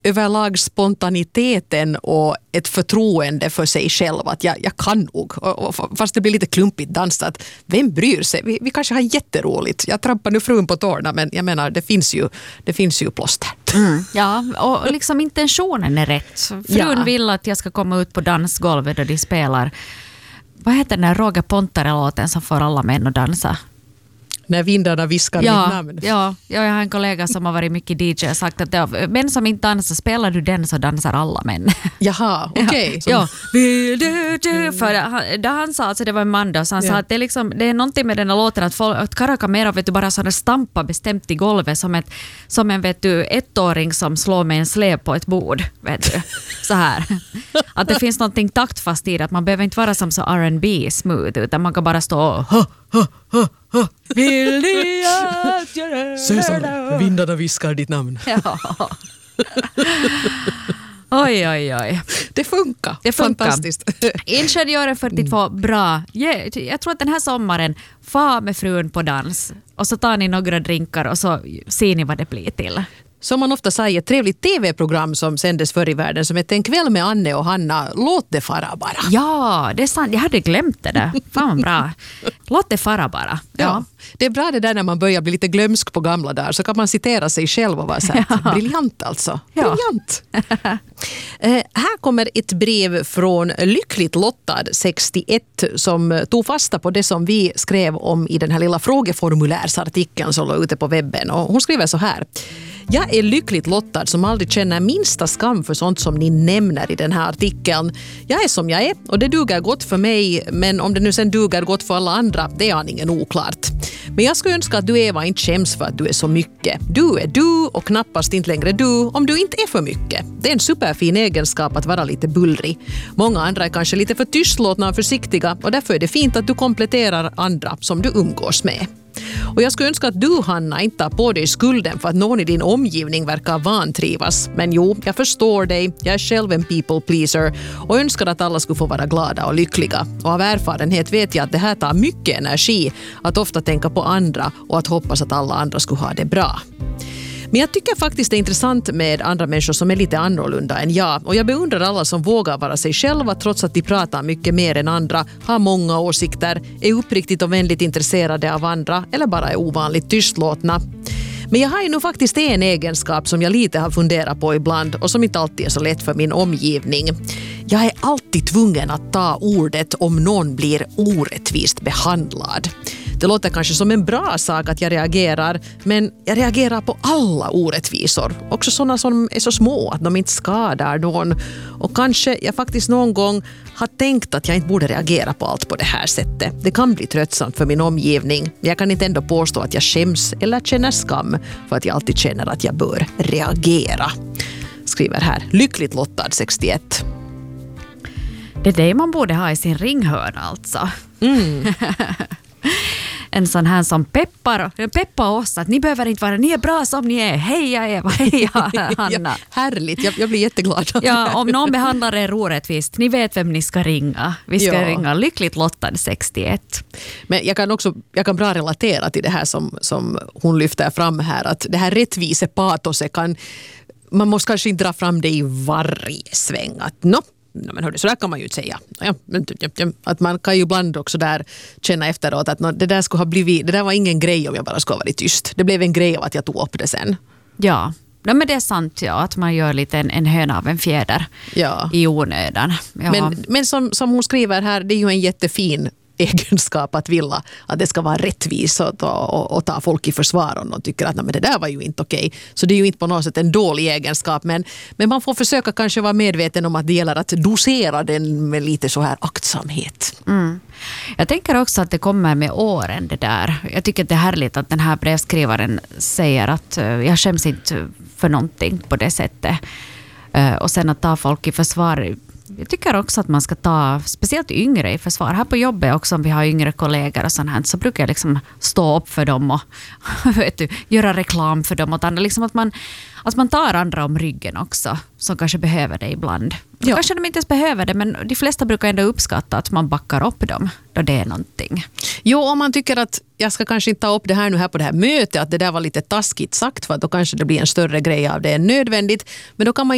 överlag spontaniteten och ett förtroende för sig själv att jag kan nog. Och fast det blir lite klumpigt dansat. Vem bryr sig? Vi kanske har jätteroligt. Jag trampar nu frun på tårna, men jag menar, det finns ju plåster. Ja, och liksom intentionen är rätt. Frun vill att jag ska komma ut på dansgolvet och de spelar. Vad heter den här Roger Pontare-låten som får alla män att dansa? När vindarna viskar mitt namn. Ja, jag har en kollega som har varit mycket DJ och sagt att män som inte dansar, spelar du den så dansar alla män. Jaha, okej. Ja, vill du? För han sa, alltså det var en man då, så han sa att det är någonting med den här låten att Karakamera vet du bara sådana stampa bestämt i golvet som en vet du ettåring som slår med en släp på ett bord, vet du. Så här. Att det finns någonting taktfast i det, att man behöver inte vara som så R&B smooth utan man kan bara stå och vill ni att jag Cesar, vindarna viskar ditt namn. Ja. Oj. Det funkar. Fantastiskt. Ingenjören 42, bra. Jag tror att den här sommaren far med frun på dans och så tar ni några drinkar och så ser ni vad det blir till. Som man ofta säger, ett trevligt tv-program som sändes förr i världen som heter En kväll med Anne och Hanna. Låt det fara bara. Ja, det är sant. Jag hade glömt det där. Fan bra. Låt det fara bara. Ja. Det är bra det där när man börjar bli lite glömsk på gamla där så kan man citera sig själv och vara så här, briljant alltså. Briljant. Här kommer ett brev från Lyckligt lottad 61 som tog fasta på det som vi skrev om i den här lilla frågeformulärsartikeln som låg ute på webben. Och hon skriver så här. Jag är lyckligt lottad som aldrig känner minsta skam för sånt som ni nämner i den här artikeln. Jag är som jag är och det duger gott för mig, men om det nu sen duger gott för alla andra, det är aningen oklart. Men jag skulle önska att du, Eva, inte skäms för att du är så mycket. Du är du och knappast inte längre du om du inte är för mycket. Det är en superfin egenskap att vara lite bullrig. Många andra är kanske lite för tystlåtna och försiktiga och därför är det fint att du kompletterar andra som du umgås med. Och jag skulle önska att du, Hanna, inte tar på dig skulden för att någon i din omgivning verkar vantrivas. Men jo, jag förstår dig. Jag är själv en people pleaser och önskar att alla skulle få vara glada och lyckliga. Och av erfarenhet vet jag att det här tar mycket energi att ofta tänka på andra och att hoppas att alla andra skulle ha det bra. Men jag tycker faktiskt det är intressant med andra människor som är lite annorlunda än jag. Och jag beundrar alla som vågar vara sig själva trots att de pratar mycket mer än andra, har många åsikter, är uppriktigt och vänligt intresserade av andra eller bara är ovanligt tystlåtna. Men jag har ju nu faktiskt en egenskap som jag lite har funderat på ibland och som inte alltid är så lätt för min omgivning. Jag är alltid tvungen att ta ordet om någon blir orättvist behandlad. Det låter kanske som en bra sak att jag reagerar, men jag reagerar på alla orättvisor. Också sådana som är så små att de inte skadar någon. Och kanske jag faktiskt någon gång har tänkt att jag inte borde reagera på allt på det här sättet. Det kan bli tröttsamt för min omgivning. Jag kan inte ändå påstå att jag skäms eller känner skam för att jag alltid känner att jag bör reagera. Skriver här, lyckligt lottad 61. Det är det man borde ha i sin ringhörna alltså. En sån här som peppar oss att ni behöver inte vara, ni är bra som ni är. Heja Eva, heja Hanna. Ja, härligt, jag blir jätteglad. Ja, om någon behandlar er orättvist, ni vet vem ni ska ringa. Vi ska ringa lyckligt lottad 61. Men jag kan bra relatera till det här som hon lyfter fram här, att det här rättvisepatoset man måste kanske inte dra fram det i varje sväng att men hörde, så där kan man ju inte säga. Att man kan ju ibland också där känna efteråt att det där var ingen grej om jag bara skulle ha varit tyst. Det blev en grej av att jag tog upp det sen. Ja, men det är sant att man gör lite en höna av en fjäder i onödan. Ja. Men som hon skriver här, det är ju en jättefin egenskap att vilja att det ska vara rättvist och ta folk i försvar om de tycker att men det där var ju inte okej. Så det är ju inte på något sätt en dålig egenskap, men man får försöka kanske vara medveten om att det gäller att dosera den med lite så här aktsamhet. Jag tänker också att det kommer med åren det där. Jag tycker att det är härligt att den här brevskrivaren säger att jag skäms inte för någonting på det sättet. Och sen att ta folk i försvar. Jag tycker också att man ska ta speciellt yngre i försvar. Här på jobbet också, om vi har yngre kollegor och sånt här, så brukar jag liksom stå upp för dem och göra reklam för dem. Och liksom att man tar andra om ryggen också, som kanske behöver det ibland. Ja. Kanske de inte ens behöver det, men de flesta brukar ändå uppskatta att man backar upp dem då det är någonting. Jo, om man tycker att jag ska kanske inte ta upp det här nu här på det här mötet, att det där var lite taskigt sagt, för att då kanske det blir en större grej av det än nödvändigt. Men då kan man